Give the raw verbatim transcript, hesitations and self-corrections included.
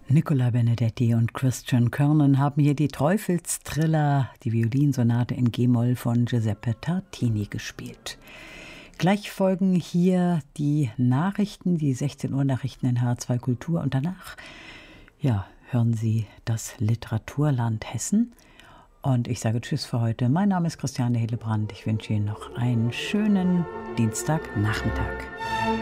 Nicola Benedetti und Christian Kernan haben hier die Teufelstriller, die Violinsonate in G-Moll von Giuseppe Tartini gespielt. Gleich folgen hier die Nachrichten, die sechzehn Uhr Nachrichten in H R zwei Kultur und danach, ja, hören Sie das Literaturland Hessen. Und ich sage Tschüss für heute. Mein Name ist Christiane Hillebrand. Ich wünsche Ihnen noch einen schönen Dienstagnachmittag.